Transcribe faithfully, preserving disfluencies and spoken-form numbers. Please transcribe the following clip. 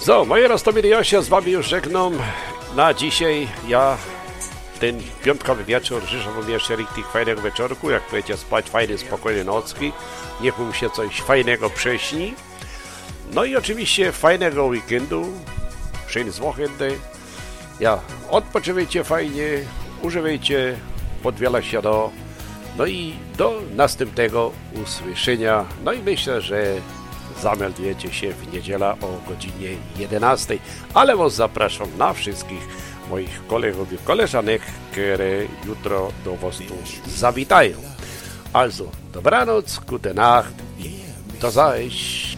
So, moje Rostomiry, ja się z wami już żegnam na dzisiaj. Ja ten piątkowy wieczór życzę wam jeszcze richtig fajnego wieczorku. Jak będziecie spać, fajne, spokojne nocki. Niech mu się coś fajnego prześni. No i oczywiście fajnego weekendu. Schönes Wochenende. Ja, odpoczywajcie fajnie, używajcie podwiela się do. No i do następnego usłyszenia. No i myślę, że zameldujecie się w niedzielę o godzinie jedenastej. Ale was zapraszam na wszystkich moich kolegów i koleżanek, które jutro do was tu zawitają. Also, dobranoc, gute Nacht i do zajść.